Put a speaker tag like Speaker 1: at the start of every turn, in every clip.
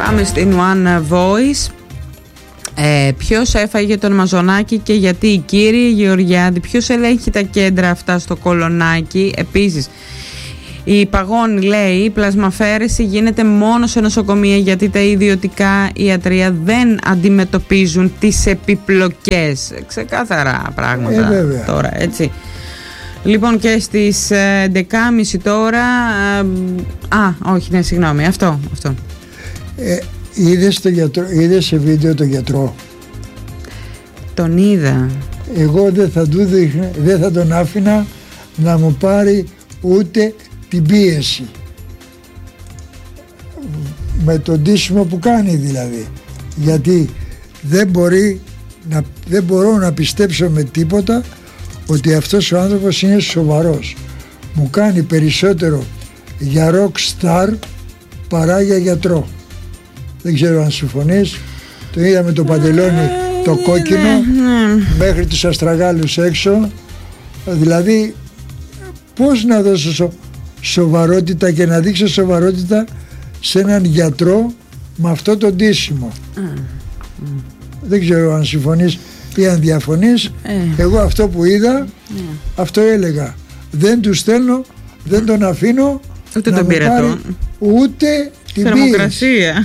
Speaker 1: Πάμε στην One Voice. Ποιος έφαγε τον Μαζονάκη και γιατί? Κύριε Γεωργιάδη, ποιος ελέγχει τα κέντρα αυτά στο Κολονάκι? Επίσης, η Παγώνη λέει η πλασμαφέρεση γίνεται μόνο σε νοσοκομεία γιατί τα ιδιωτικά ιατρεία δεν αντιμετωπίζουν τις επιπλοκές. Ξεκάθαρα πράγματα τώρα, έτσι. Λοιπόν, και στις 11.30 τώρα συγγνώμη, αυτό.
Speaker 2: Είδες σε βίντεο τον γιατρό?
Speaker 1: Τον είδα.
Speaker 2: Εγώ δεν θα τον άφηνα να μου πάρει ούτε την πίεση, με τον ντύσιμο που κάνει δηλαδή, γιατί δεν μπορώ να πιστέψω με τίποτα ότι αυτός ο άνθρωπος είναι σοβαρός. Μου κάνει περισσότερο για rock star παρά για γιατρό. Δεν ξέρω αν συμφωνείς. Το είδαμε το παντελόνι το κόκκινο μέχρι τους αστραγάλους έξω. Δηλαδή πώς να δώσω σοβαρότητα και να δείξω σοβαρότητα σε έναν γιατρό με αυτό το ντύσιμο? Δεν ξέρω αν συμφωνείς ή αν διαφωνείς. Εγώ αυτό που είδα, αυτό έλεγα. Δεν του στέλνω, δεν τον αφήνω
Speaker 1: ούτε
Speaker 2: να
Speaker 1: τον πειρατώ,
Speaker 2: ούτε την
Speaker 1: θερμοκρασία.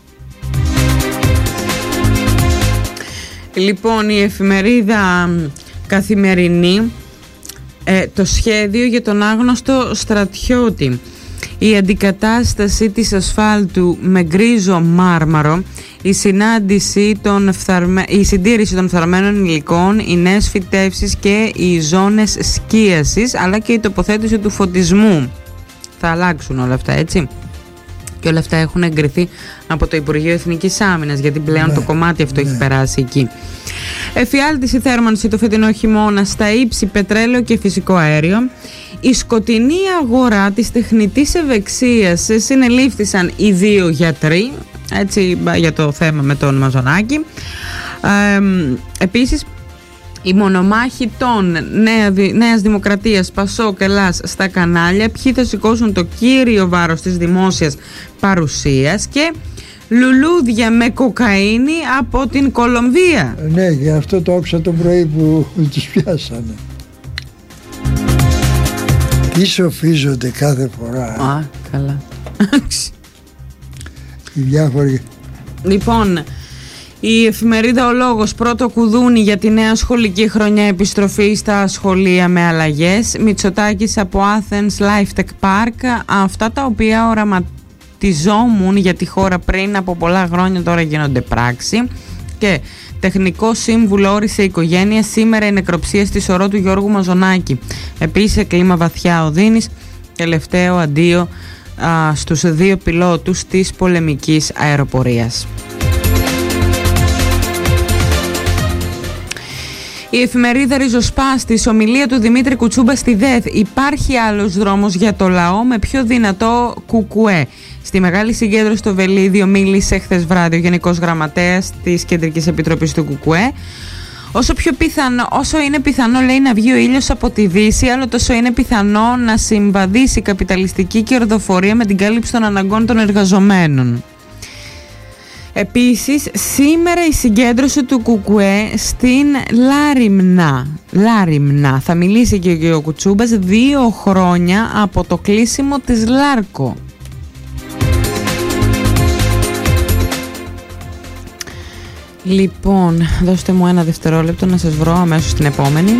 Speaker 1: Λοιπόν, η εφημερίδα Καθημερινή, το σχέδιο για τον άγνωστο στρατιώτη, η αντικατάσταση της ασφάλτου με γκρίζο μάρμαρο, η συντήρηση των φθαρμένων υλικών, οι νέες φυτεύσεις και οι ζώνες σκίασης, αλλά και η τοποθέτηση του φωτισμού. Θα αλλάξουν όλα αυτά, έτσι. Και όλα αυτά έχουν εγκριθεί από το Υπουργείο Εθνικής Άμυνας, γιατί πλέον το κομμάτι αυτό έχει περάσει εκεί. Εφιάλτης η θέρμανση το φετινό χειμώνα στα ύψη πετρέλαιο και φυσικό αέριο. Η σκοτεινή αγορά της τεχνητής ευεξίας, συνελήφθησαν οι 2 γιατροί, έτσι, για το θέμα με τον Μαζονάκη. Επίσης, η μονομάχη των Νέας Δημοκρατίας, Πασόκ, Ελλάς στα κανάλια, ποιοι θα σηκώσουν το κύριο βάρος της δημόσιας παρουσίας, και λουλούδια με κοκαίνη από την Κολομβία.
Speaker 2: Ναι, γι' αυτό το άκουσα το πρωί που τους πιάσανε. Τι σοφίζονται κάθε φορά.
Speaker 1: Καλά.
Speaker 2: Οι διάφοροι.
Speaker 1: Λοιπόν, η εφημερίδα Ο Λόγος, πρώτο κουδούνι για τη νέα σχολική χρονιά, επιστροφή στα σχολεία με αλλαγές. Μητσοτάκης από Athens Life Tech Park. Αυτά τα οποία οραματιζόμουν για τη χώρα πριν από πολλά χρόνια τώρα γίνονται πράξη. Και τεχνικό σύμβουλο όρισε η οικογένεια. Σήμερα η νεκροψία στη Σωρό του Γιώργου Μαζονάκη. Επίσης, κλίμα βαθιά Οδύνης. Τελευταίο αντίο στους 2 πιλότους της πολεμικής αεροπορίας. Η εφημερίδα Ριζοσπάστης, ομιλία του Δημήτρη Κουτσούμπα στη ΔΕΘ. Υπάρχει άλλος δρόμος για το λαό με πιο δυνατό κουκουέ. Στη μεγάλη συγκέντρωση στο Βελίδιο μίλησε χθες βράδυ ο Γενικός Γραμματέας της Κεντρικής Επιτροπής του κουκουέ. Όσο είναι πιθανό, λέει, να βγει ο ήλιος από τη Δύση, άλλο τόσο είναι πιθανό να συμβαδίσει η καπιταλιστική κερδοφορία με την κάλυψη των αναγκών των εργαζομένων. Επίσης, σήμερα η συγκέντρωση του κουκουέ στην Λάριμνα. Θα μιλήσει και ο Κουτσούμπας 2 χρόνια από το κλείσιμο της Λάρκο. Λοιπόν, δώστε μου ένα δευτερόλεπτο να σας βρω αμέσως την επόμενη.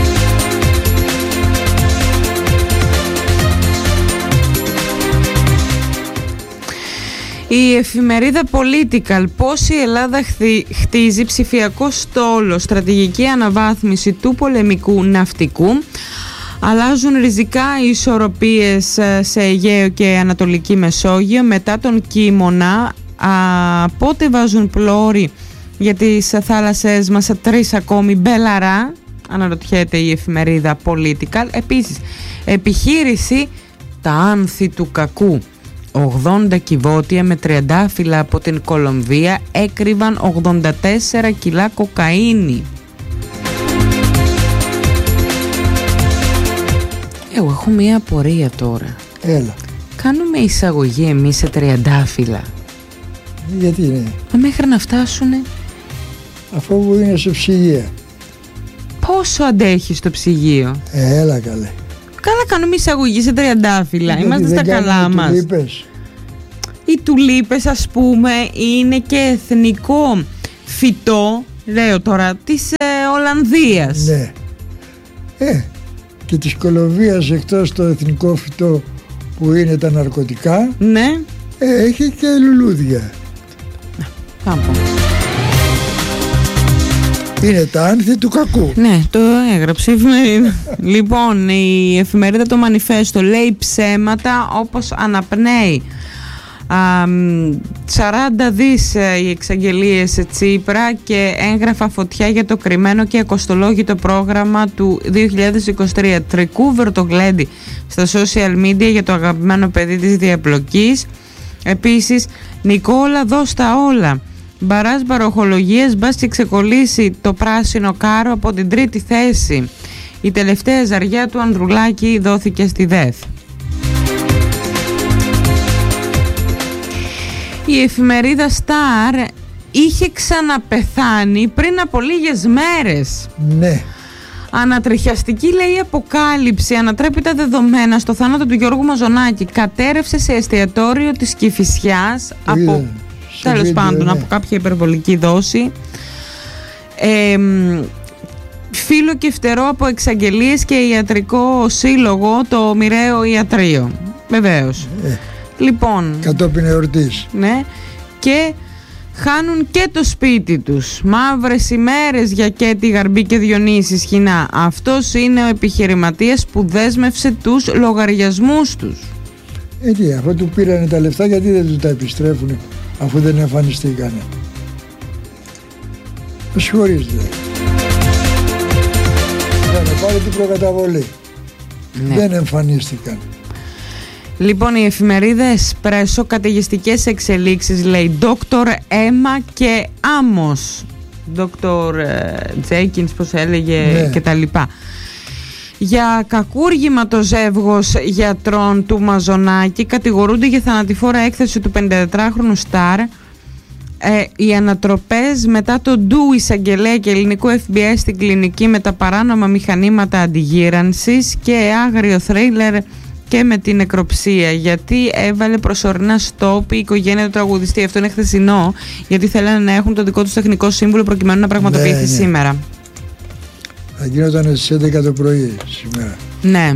Speaker 1: Η εφημερίδα Political, πώς η Ελλάδα χτίζει ψηφιακό στόλο, στρατηγική αναβάθμιση του πολεμικού ναυτικού. Αλλάζουν ριζικά οι ισορροπίες σε Αιγαίο και Ανατολική Μεσόγειο μετά τον κοίμωνα. Πότε βάζουν πλώρη για τις θάλασσές μας 3 ακόμη μπελαρά, αναρωτιέται η εφημερίδα Political. Επίσης, επιχείρηση τα άνθη του κακού. 80 κυβότια με τριαντάφυλλα από την Κολομβία έκρυβαν 84 κιλά κοκαίνη. Εγώ έχω μία απορία τώρα.
Speaker 2: Έλα.
Speaker 1: Κάνουμε εισαγωγή εμείς σε τριαντάφυλλα?
Speaker 2: Γιατί είναι?
Speaker 1: Μέχρι να φτάσουνε.
Speaker 2: Αφού είναι στο ψυγείο.
Speaker 1: Πόσο αντέχει στο ψυγείο?
Speaker 2: Έλα καλέ.
Speaker 1: Καλά κάνουμε εισαγωγή σε τριαντάφυλλα. Είμαστε στα καλά μας. Οι τουλίπες, ας πούμε, είναι και εθνικό φυτό, λέω τώρα, της Ολλανδίας.
Speaker 2: Ναι. Και της Κολομβίας, εκτός το εθνικό φυτό που είναι τα ναρκωτικά,
Speaker 1: ναι,
Speaker 2: έχει και λουλούδια.
Speaker 1: Κάπου.
Speaker 2: Είναι τα άνθη του κακού.
Speaker 1: Ναι, το έγραψε η εφημερίδα. Λοιπόν, η εφημερίδα το Μανιφέστο λέει ψέματα όπως αναπνέει. 40 δις οι εξαγγελίες Τσίπρα και έγγραφα φωτιά για το κρυμμένο και ακοστολόγητο πρόγραμμα του 2023. Τρικούβερ το γλέντι στα social media για το αγαπημένο παιδί της διαπλοκής. Επίσης, Νικόλα δώσ' τα όλα. Μπαράς μπαροχολογίες, μπας και ξεκολλήσει το πράσινο κάρο από την τρίτη θέση. Η τελευταία ζαριά του Ανδρουλάκη δόθηκε στη ΔΕΘ. Η εφημερίδα Star είχε ξαναπεθάνει πριν από λίγες μέρες.
Speaker 2: Ναι.
Speaker 1: Ανατριχιαστική, λέει, αποκάλυψη ανατρέπει τα δεδομένα στο θάνατο του Γιώργου Μαζονάκη. Κατέρευσε σε εστιατόριο της Κηφισιάς από, τέλος πάντων, ναι, από κάποια υπερβολική δόση. Φύλλο και φτερό από εξαγγελίες και ιατρικό σύλλογο, το μοιραίο ιατρείο. Βεβαίως. Λοιπόν,
Speaker 2: κατόπιν εορτής.
Speaker 1: Ναι. Και χάνουν και το σπίτι τους. Μαύρες ημέρες για Κέτη Γαρμπή και Διονύση Σχοινά. Αυτός είναι ο επιχειρηματίας που δέσμευσε τους λογαριασμούς τους.
Speaker 2: Τι, αφού του πήρανε τα λεφτά, γιατί δεν του τα επιστρέφουν αφού δεν εμφανιστήκανε? Με συγχωρείτε. Θα πάρει την προκαταβολή. Ναι. Δεν εμφανίστηκαν.
Speaker 1: Λοιπόν, η εφημερίδα Εσπρέσο, καταιγιστικές εξελίξεις, λέει Δόκτωρ Έμα και Άμος, Δόκτωρ Τζέικινς, πώς έλεγε, ναι, και τα λοιπά. Για κακούργημα το ζεύγος γιατρών του Μαζονάκη κατηγορούνται για θανατηφόρα έκθεση του 54χρονου Σταρ. Οι ανατροπές μετά το ντου εισαγγελέα και ελληνικού FBI στην κλινική με τα παράνομα μηχανήματα αντιγύρανσης και άγριο θρίλερ και με την νεκροψία, γιατί έβαλε προσωρινά στόπ η οικογένεια του τραγουδιστή. Αυτό είναι χθεσινό, γιατί θέλανε να έχουν το δικό του τεχνικό σύμβουλο προκειμένου να πραγματοποιηθεί, ναι, σήμερα.
Speaker 2: Θα γινόταν στις 11 το πρωί σήμερα.
Speaker 1: Ναι.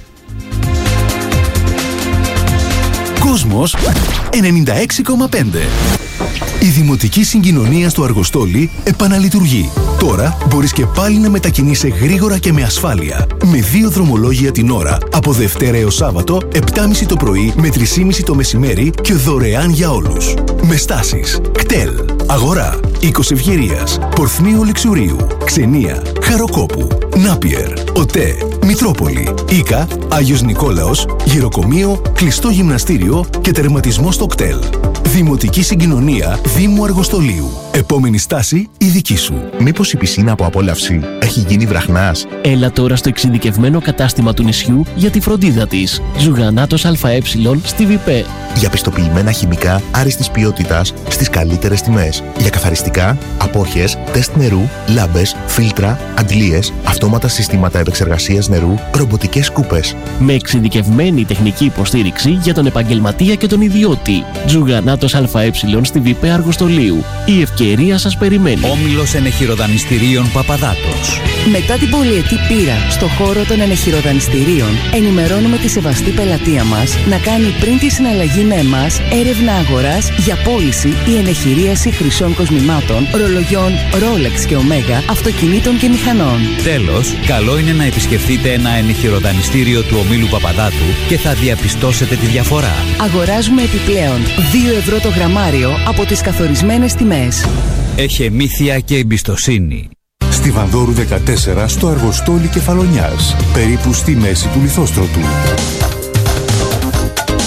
Speaker 3: Κόσμος 96,5. Η Δημοτική Συγκοινωνία στο Αργοστόλι επαναλειτουργεί. Τώρα μπορείς και πάλι να μετακινείσαι γρήγορα και με ασφάλεια. Με 2 δρομολόγια την ώρα, από Δευτέρα έως Σάββατο, 7.30 το πρωί με 3.30 το μεσημέρι και δωρεάν για όλους. Με στάσεις Κτέλ, Αγορά, Οίκος Ευγυρίας, Πορθμίου Λεξουρίου, Ξενία, Χαροκόπου, Νάπιερ, ΟΤΕ, Μητρόπολη, Ίκα, Άγιος Νικόλαος, Γυροκομείο, Κλειστό Γυμναστήριο και τερματισμό στο Κτέλ. Δημοτική Συγκοινωνία Δήμου Αργοστολίου. Επόμενη στάση η δική σου.
Speaker 4: Μήπως η πισίνα από απόλαυση έχει γίνει βραχνάς?
Speaker 5: Έλα τώρα στο εξειδικευμένο κατάστημα του νησιού για τη φροντίδα της. Ζουγανάτος ΑΕ στη ΒΙΠΕ.
Speaker 4: Για πιστοποιημένα χημικά άριστης ποιότητας στις καλύτερες τιμές. Για καθαριστικά, απόχες, τεστ νερού, λάμπες, φίλτρα, αντλίες, αυτόματα συστήματα επεξεργασίας νερού, ρομποτικές σκούπες.
Speaker 5: Με εξειδικευμένη τεχνική υποστήριξη για τον επαγγελματία και τον ιδιώτη. Ζουγανάτος ΑΕ στη ΒΙΠΕ Αργοστολίου. Η ευκαιρία σας περιμένει.
Speaker 6: Όμιλος Ενεχειροδανιστηρίων Παπαδάτος.
Speaker 7: Μετά την πολυετή πείρα στο χώρο των ενεχειροδανιστηρίων, ενημερώνουμε τη σεβαστή πελατεία μας να κάνει πριν τη συναλλαγή με εμάς έρευνα αγοράς για πώληση ή ενεχειρίαση χρυσών κοσμημάτων, ρολογιών Rolex και Omega, αυτοκινήτων και μηχανών.
Speaker 6: Τέλος, καλό είναι να επισκεφτείτε ένα ενεχειροδανιστήριο του ομίλου Παπαδάτου και θα διαπιστώσετε τη διαφορά.
Speaker 7: Αγοράζουμε επιπλέον 2 ευρώ το γραμμάριο από τις καθορισμένες τιμές.
Speaker 6: Έχει μύθια και εμπιστοσύνη.
Speaker 3: Στη Βανδόρου 14 στο Αργοστόλι Κεφαλονιάς, περίπου στη μέση του Λιθόστρωτου.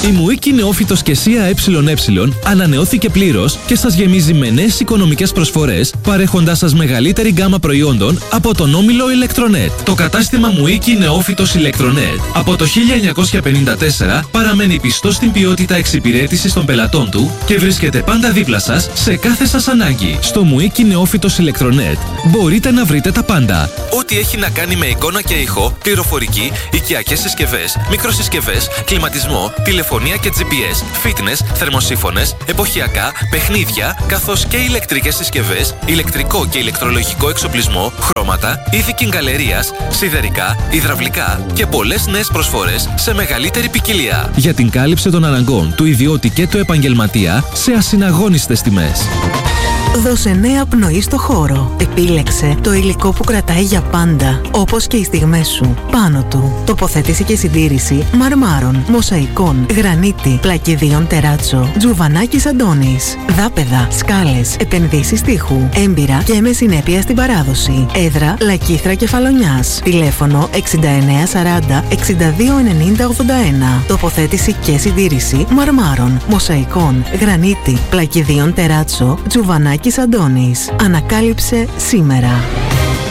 Speaker 8: Η Μουίκη Νεόφυτος και ΣΥΑ ΕΕ ανανεώθηκε πλήρως και σας γεμίζει με νέες οικονομικές προσφορές, παρέχοντάς σας μεγαλύτερη γκάμα προϊόντων από τον όμιλο Electronet. Το κατάστημα Μουίκη Νεόφυτος Electronet από το 1954 παραμένει πιστό στην ποιότητα εξυπηρέτησης των πελατών του και βρίσκεται πάντα δίπλα σας σε κάθε σας ανάγκη. Στο Μουίκη Νεόφυτος Electronet μπορείτε να βρείτε τα πάντα. Ό,τι έχει να κάνει με εικόνα και ήχο, πληροφορική, οικιακές συσκευές, μικροσυσκευές, κλιματισμό, τηλεφωνία και GPS, fitness, θερμοσύφωνες, εποχιακά, παιχνίδια, καθώς και ηλεκτρικές συσκευές, ηλεκτρικό και ηλεκτρολογικό εξοπλισμό, χρώματα, είδη κιγκαλερίας, σιδερικά, υδραυλικά και πολλές νέες προσφορές σε μεγαλύτερη ποικιλία. Για την κάλυψη των αναγκών του ιδιώτη και του επαγγελματία σε ασυναγώνιστες τιμές.
Speaker 9: Δώσε νέα πνοή στο χώρο. Επίλεξε το υλικό που κρατάει για πάντα, όπως και οι στιγμές σου. Πάνω του, τοποθέτηση και συντήρηση μαρμάρων, μοσαϊκών, γρανίτη, πλακιδίων τεράτσο, Τζουβανάκης Αντώνης. Δάπεδα, σκάλες, επενδύσεις τείχου, έμπειρα και με συνέπεια στην παράδοση. Έδρα Λακήθρα Κεφαλονιάς. Τηλέφωνο 6940 62 90 81. Τοποθέτηση και συντήρηση μαρμάρων, μοσαϊκών, γρανίτη, πλακιδίων τεράτσο, Τζουβανάκης Αντώνης. Ανακάλυψε σήμερα.